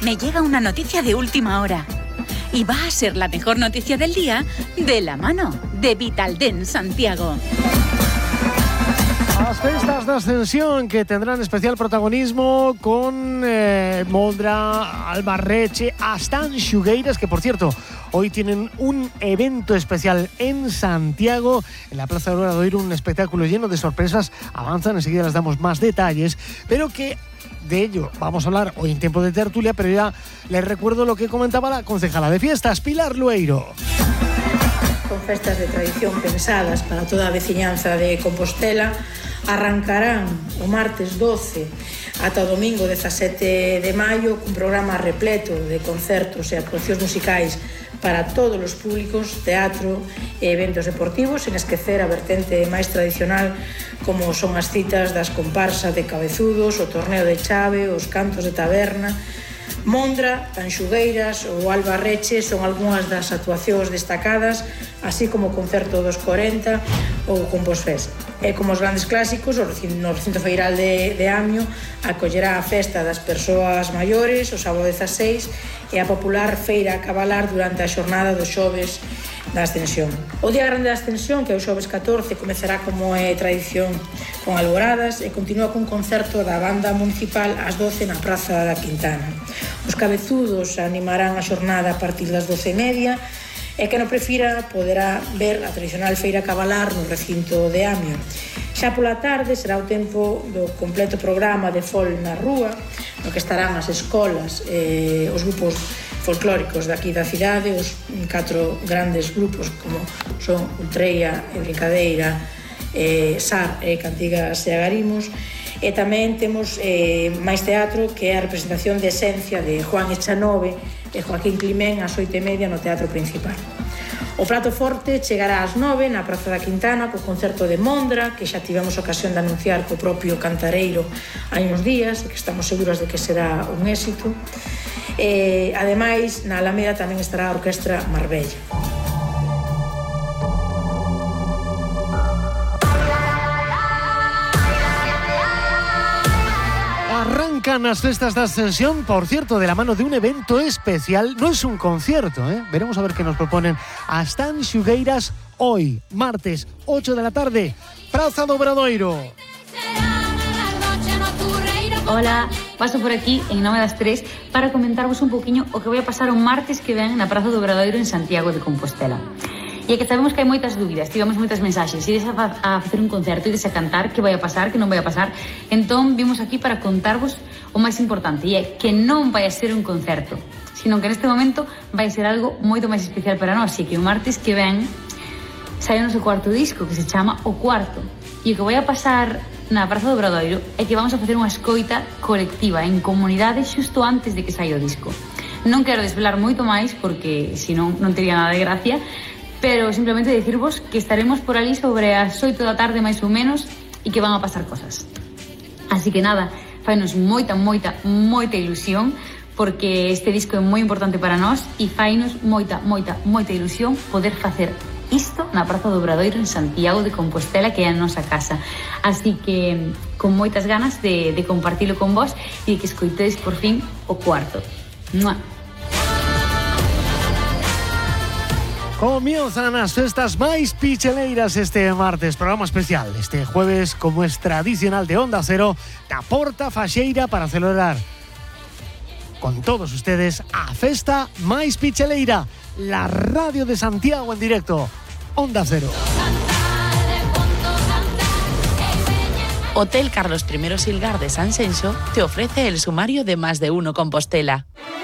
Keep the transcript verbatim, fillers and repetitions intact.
me llega una noticia de última hora. Y va a ser la mejor noticia del día de la mano de Vitaldent Santiago. As festas da Ascensión que tendrán especial protagonismo con eh, Mondra, Albarreche, Astán Xugueiras, que por cierto hoy tienen un evento especial en Santiago, en la Plaza de Obradoiro, un espectáculo lleno de sorpresas. Avanzan, enseguida les damos más detalles, pero que de ello vamos a hablar hoy en tiempo de tertulia, pero ya les recuerdo lo que comentaba la concejala de fiestas, Pilar Lueiro. Con festas de tradición pensadas para toda a veciñanza de Compostela, arrancarán o martes doce ata o domingo dezasete de maio cun programa repleto de concertos e actuacións musicais para todos os públicos, teatro e eventos deportivos, sen esquecer a vertente máis tradicional como son as citas das comparsas de cabezudos, o torneo de chave, os cantos de taberna. Mondra, Tanxugueiras ou Albarreche son algunhas das actuacións destacadas, así como o concerto dos corenta ou o Composfest. E como os grandes clásicos, o recinto, no recinto feiral de, de Amio acollerá a festa das persoas maiores o sábado dezaseis e a popular feira a cabalar durante a xornada dos xoves da Ascensión. O Día Grande da Ascensión, que é o xoves catorce, comezará como é tradición con alboradas e continúa cun concerto da banda municipal ás doce na Praza da Quintana. Os cabezudos animarán a xornada a partir das doce e media e que non prefira poderá ver a tradicional feira cabalar no recinto de Amio. Xa pola tarde será o tempo do completo programa de fol na rúa, no que estarán as escolas e os grupos folclóricos daqui da cidade, os catro grandes grupos como son Ultreia e Brincadeira, eh, Sar e Cantigas e Agarimos. E tamén temos eh, máis teatro, que é a representación de Esencia de Juan Echanove e Joaquín Climén ás oito e media no Teatro Principal. O prato forte chegará ás nove na Praza da Quintana co concerto de Mondra, que xa tivemos ocasión de anunciar co propio cantareiro hai uns días e que estamos seguras de que será un éxito. E, ademais, na Alameda tamén estará a Orquestra Marbella. Arrancan las festas de Ascensión, por cierto, de la mano de un evento especial. No es un concierto, ¿eh? Veremos a ver qué nos proponen Astán Xugueiras hoy, martes, ocho de la tarde, Praza do Obradoiro. Hola, paso por aquí en nome das tres para comentarvos un poquinho o que vai a pasar o martes que ven na Praza do Obradoiro en Santiago de Compostela. E é que sabemos que hai moitas dúbidas, tivemos moitas mensaxes, ides a, a facer un concerto, ides a cantar, que vai a pasar, que non vai a pasar. Entón, vimos aquí para contarvos o máis importante, e é que non vai a ser un concerto, sino que neste momento vai a ser algo moito máis especial para nós, e que o martes que ven sai o noso cuarto disco, que se chama O Cuarto. E o que vai a pasar na Praza do Obradoiro é que vamos a facer unha escoita colectiva en comunidade xusto antes de que saia o disco. Non quero desvelar moito máis porque senón non teria nada de gracia, pero simplemente decirvos que estaremos por ali sobre as oito da tarde máis ou menos e que van a pasar cosas. Así que nada, fainos moita, moita, moita ilusión porque este disco é moi importante para nós e fainos moita, moita, moita ilusión poder facer isto na Praza do Obradoiro en Santiago de Compostela, que é a nosa casa. Así que con moitas ganas de, de compartilo con vos e de que escoitedes por fin O Cuarto. ¡Mua! Comienzan las festas máis picheleiras este martes, programa especial este jueves, como es tradicional de Onda Cero, da Porta Faxeira para celebrar con todos ustedes a festa máis picheleira, la radio de Santiago en directo, Onda Cero. Hotel Carlos I Silgar de San Xenxo te ofrece el sumario de Más de Uno Compostela.